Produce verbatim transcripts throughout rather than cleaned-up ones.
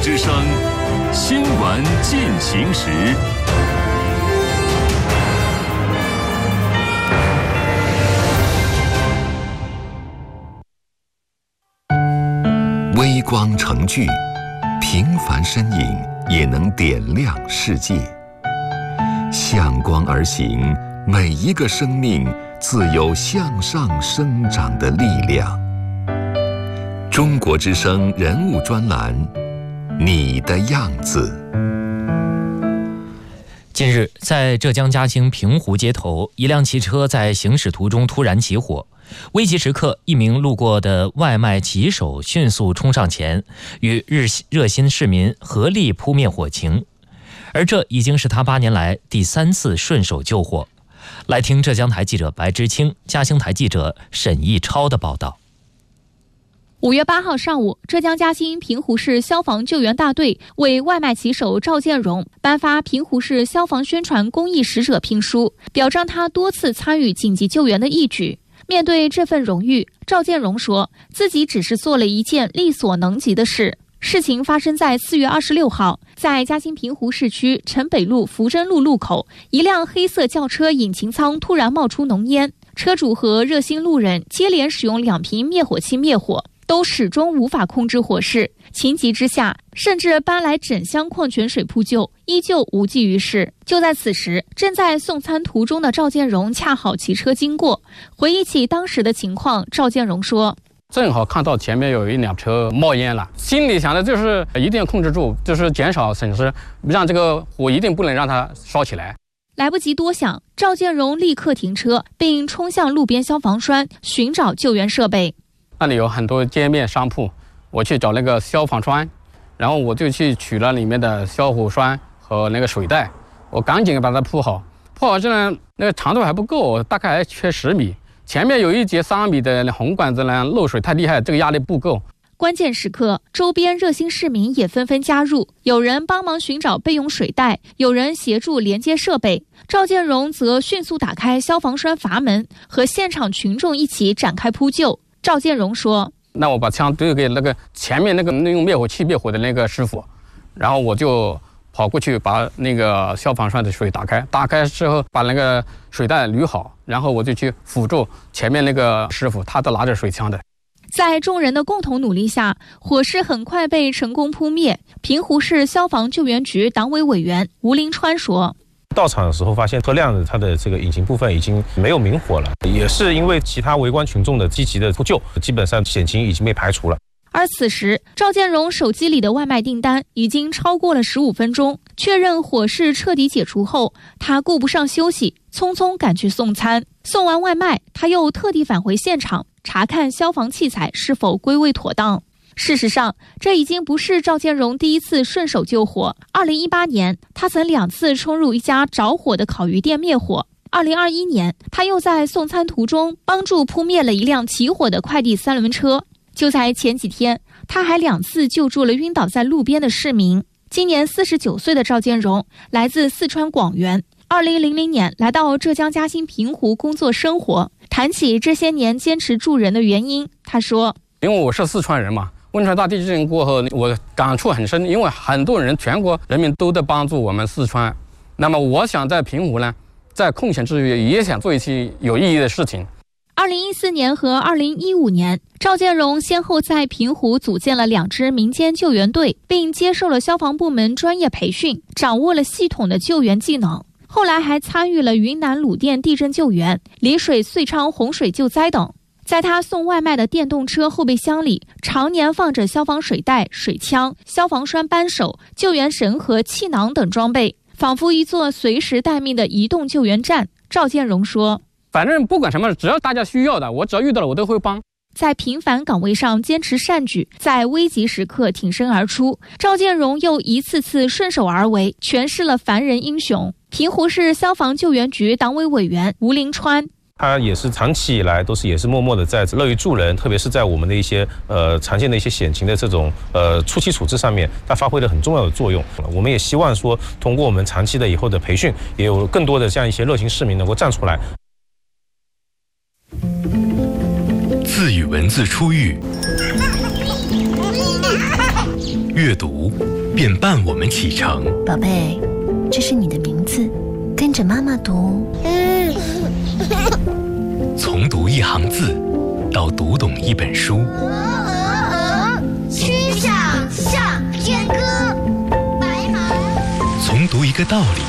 之声新闻进行时。微光成炬，平凡身影也能点亮世界。向光而行，每一个生命自有向上生长的力量。中国之声人物专栏，你的样子。 近日，在浙江嘉兴平湖街头，一辆汽车在行驶途中突然起火。危急时刻，一名路过的外卖骑手迅速冲上前，与日热心市民合力扑灭火情。而这已经是他八年来第三次顺手救火。来听浙江台记者白之清、嘉兴台记者沈毅超的报道。 五月八号上午，浙江嘉兴平湖市消防救援大队为外卖骑手赵建荣颁发平湖市消防宣传公益使者聘书，表彰他多次参与紧急救援的义举。面对这份荣誉，赵建荣说自己只是做了一件力所能及的事。事情发生在四月二十六号，在嘉兴平湖市区城北路福珍路路口，一辆黑色轿车引擎舱突然冒出浓烟，车主和热心路人接连使用两瓶灭火器灭火，都始终无法控制火势。情急之下，甚至搬来整箱矿泉水扑救，依旧无济于事。就在此时，正在送餐途中的赵建荣恰好骑车经过，回忆起当时的情况，赵建荣说： 正好看到前面有一辆车冒烟了，心里想的就是一定要控制住，就是减少损失，让这个火一定不能让它烧起来。 来不及多想，赵建荣立刻停车，并冲向路边消防栓寻找救援设备。 那里有很多街面商铺，我去找那个消防栓，然后我就去取了里面的消火栓和那个水袋，我赶紧把它铺好。铺好之后，那个长度还不够，大概还缺十米。前面有一节三米的红管子呢，漏水太厉害，这个压力不够。 关键时刻，周边热心市民也纷纷加入，有人帮忙寻找备用水袋，有人协助连接设备。赵建荣则迅速打开消防栓阀门，和现场群众一起展开扑救。赵建荣说： 那我把枪丢给那个前面那个用灭火器灭火的那个师傅，然后我就跑过去把那个消防栓的水打开，打开之后把那个水袋捋好，然后我就去辅助前面那个师傅，他都拿着水枪的。 在众人的共同努力下，火势很快被成功扑灭。平湖市消防救援局党委委员吴林川说： 到场的时候发现车辆的它的这个引擎部分已经没有明火了，也是因为其他围观群众的积极的扑救，基本上险情已经被排除了。 而此时，赵建荣手机里的外卖订单已经超过了十五分钟。确认火势彻底解除后，他顾不上休息，匆匆赶去送餐。送完外卖，他又特地返回现场，查看消防器材是否归位妥当。事实上，这已经不是赵建荣第一次顺手救火。二零一八年，他曾两次冲入一家着火的烤鱼店灭火。二零二一年，他又在送餐途中帮助扑灭了一辆起火的快递三轮车。就在前几天，他还两次救助了晕倒在路边的市民。今年四十九岁的赵建荣来自四川广元，二零零零年来到浙江嘉兴平湖工作生活。谈起这些年坚持助人的原因，他说： 因为我是四川人嘛，汶川大地震过后，我感触很深，因为很多人全国人民都在帮助我们四川。那么我想在平湖呢，在空闲之余也想做一些有意义的事情。 二零一四年和二零一五年，赵建荣先后在平湖组建了两支民间救援队，并接受了消防部门专业培训，掌握了系统的救援技能。后来还参与了云南鲁甸地震救援、丽水遂昌洪水救灾等。在他送外卖的电动车后备箱里，常年放着消防水袋、水枪、消防栓扳手、救援绳和气囊等装备，仿佛一座随时待命的移动救援站。赵建荣说： 反正不管什么，只要大家需要的，我只要遇到了我都会帮。 在平凡岗位上坚持善举，在危急时刻挺身而出，赵建荣又一次次顺手而为，诠释了凡人英雄。平湖市消防救援局党委委员吴林川： 他也是长期以来都是也是默默的在乐于助人，特别是在我们的一些呃常见的一些险情的这种呃初期处置上面，他发挥了很重要的作用。我们也希望说，通过我们长期的以后的培训，也有更多的这样一些热心市民能够站出来。 字与文字初遇， 阅读便伴我们启程。 宝贝，这是你的名字，跟着妈妈读。 从读一行字到读懂一本书， 曲项向天歌，白马。 从读一个道理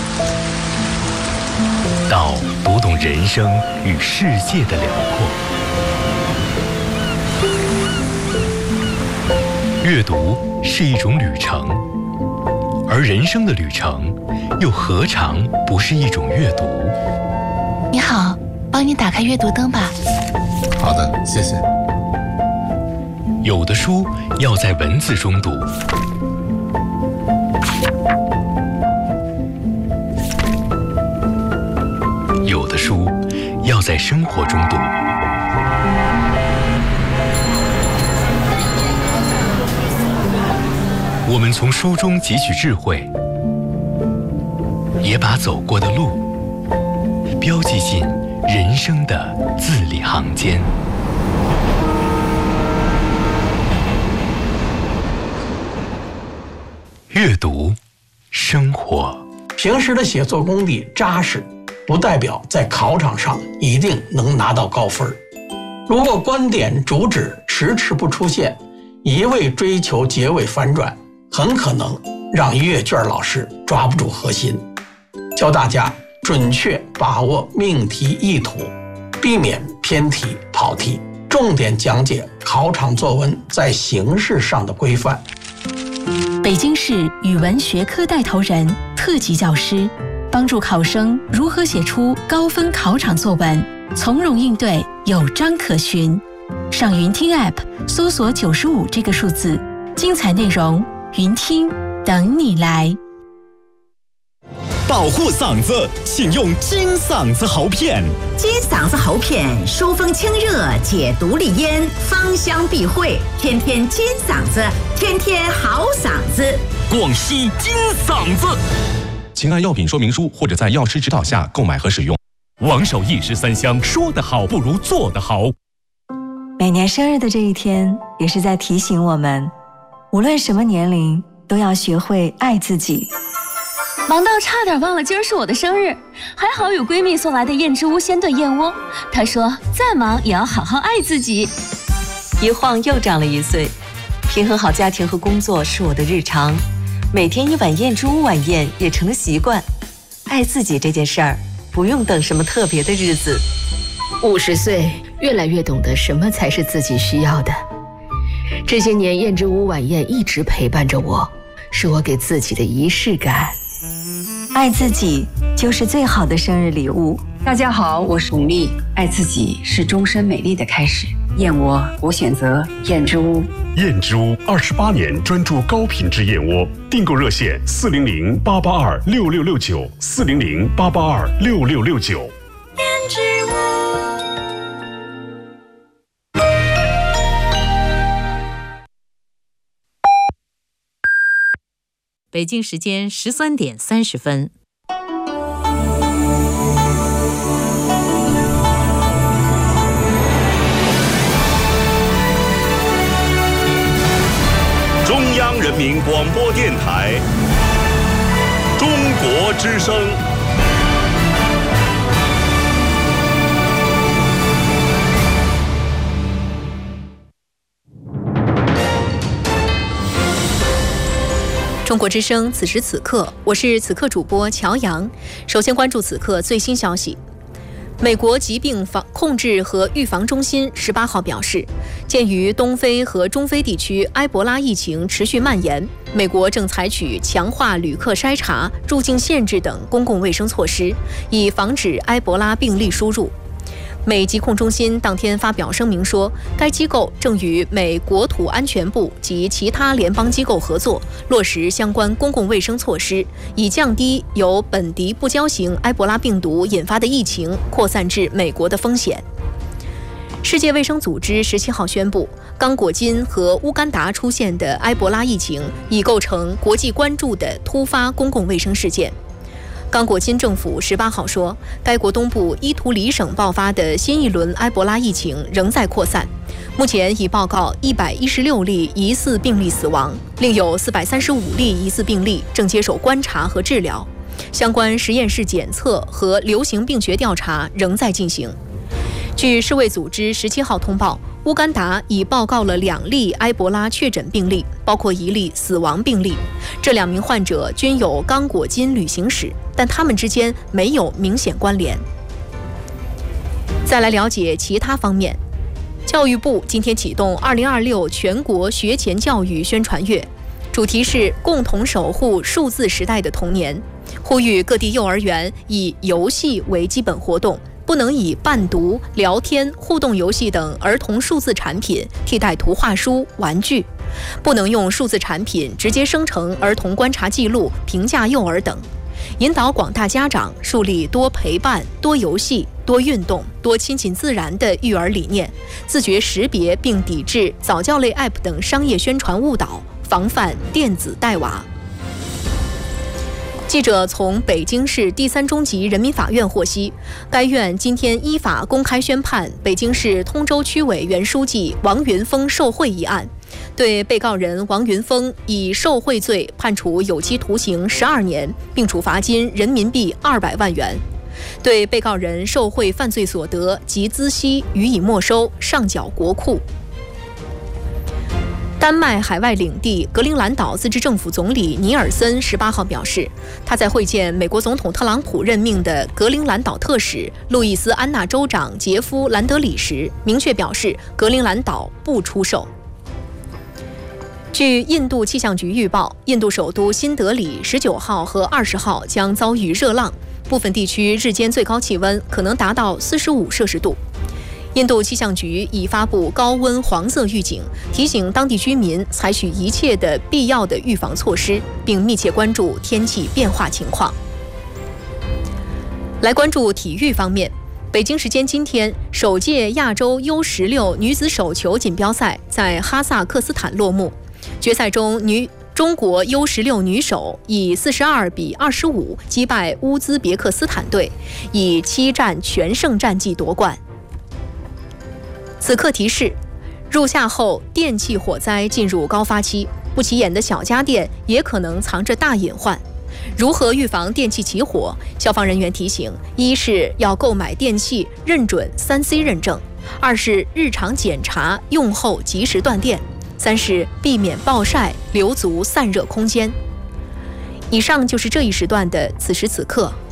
到读懂人生与世界的辽阔。阅读是一种旅程，而人生的旅程又何尝不是一种阅读？ 你好，帮你打开阅读灯吧。 好的，谢谢。 有的书要在文字中读，有的书要在生活中读。我们从书中汲取智慧，也把走过的路标记进人生的字里行间。阅读，生活。 平时的写作功底扎实，不代表在考场上一定能拿到高分。如果观点主旨迟迟不出现，一味追求结尾反转，很可能让阅卷老师抓不住核心。教大家准确把握命题意图，避免偏题跑题，重点讲解考场作文在形式上的规范。 北京市语文学科带头人、特级教师，帮助考生如何写出高分考场作文，从容应对，有章可循。上云听 App 搜索九十五这个数字，精彩内容云听等你来。 保护嗓子，请用金嗓子喉片。 金嗓子喉片疏风清热，解毒利咽，芳香避秽，天天金嗓子，天天好嗓子。 广西金嗓子， 请按药品说明书或者在药师指导下购买和使用。 王守义十三香，说得好不如做得好。 每年生日的这一天，也是在提醒我们，无论什么年龄，都要学会爱自己。 忙到差点忘了今儿是我的生日，还好有闺蜜送来的燕之屋鲜炖燕窝。她说再忙也要好好爱自己。 一晃又长了一岁，平衡好家庭和工作是我的日常，每天一碗燕之屋晚宴也成了习惯。爱自己这件事儿，不用等什么特别的日子。 五十岁，越来越懂得什么才是自己需要的。这些年，燕之屋晚宴一直陪伴着我，是我给自己的仪式感。 爱自己就是最好的生日礼物。 大家好，我是巩俐。爱自己是终身美丽的开始。燕窝，我选择燕之屋。 燕之屋二十八年专注高品质燕窝，订购热线四零零八八二六六六九四零零八八二六六六九。 燕之屋。 北京时间十三点三十分。 中央人民广播电台，中国之声。 中国之声，此时此刻，我是此刻主播乔阳。首先关注此刻最新消息。美国疾病防控制和预防中心十八号表示，鉴于东非和中非地区埃博拉疫情持续蔓延，美国正采取强化旅客筛查、入境限制等公共卫生措施，以防止埃博拉病例输入。美疾控中心当天发表声明说，该机构正与美国土安全部及其他联邦机构合作，落实相关公共卫生措施，以降低由本地不交型埃博拉病毒引发的疫情扩散至美国的风险。世界卫生组织十七号宣布，刚果金和乌干达出现的埃博拉疫情已构成国际关注的突发公共卫生事件。 刚果金政府十八号说，该国东部伊图里省爆发的新一轮埃博拉疫情仍在扩散，目前已报告一百一十六例疑似病例死亡，另有四百三十五例疑似病例正接受观察和治疗，相关实验室检测和流行病学调查仍在进行。据世卫组织十七号通报，乌干达已报告了两例埃博拉确诊病例，包括一例死亡病例。这两名患者均有刚果金旅行史，但他们之间没有明显关联。再来了解其他方面，教育部今天启动二零二六全国学前教育宣传月，主题是共同守护数字时代的童年，呼吁各地幼儿园以游戏为基本活动，不能以伴读、聊天、互动游戏等儿童数字产品替代图画书、玩具，不能用数字产品直接生成儿童观察记录、评价幼儿等，引导广大家长树立多陪伴、多游戏、多运动、多亲近自然的育儿理念，自觉识别并抵制早教类 App 等商业宣传误导，防范电子带娃。记者从北京市第三中级人民法院获悉，该院今天依法公开宣判北京市通州区委原书记王云峰受贿一案，对被告人王云峰以受贿罪判处有期徒刑十二年，并处罚金人民币二百万元，对被告人受贿犯罪所得及孳息予以没收，上缴国库。丹麦海外领地格陵兰岛自治政府总理尼尔森十八号表示，他在会见美国总统特朗普任命的格陵兰岛特使路易斯安那州长杰夫兰德里时，明确表示格陵兰岛不出售。据印度气象局预报，印度首都新德里十九号和二十号将遭遇热浪，部分地区日间最高气温可能达到四十五摄氏度。印度气象局已发布高温黄色预警，提醒当地居民采取一切的必要的预防措施，并密切关注天气变化情况。来关注体育方面，北京时间今天，首届亚洲 U 十六女子手球锦标赛在哈萨克斯坦落幕。决赛中，女中国 U 十六女手以四十二比二十五击败乌兹别克斯坦队，以七战全胜战绩夺冠。此刻提示：入夏后电器火灾进入高发期，不起眼的小家电也可能藏着大隐患。如何预防电器起火？消防人员提醒：一是要购买电器认准 三 C 认证；二是日常检查用后及时断电；三是避免暴晒，留足散热空间。以上就是这一时段的此时此刻，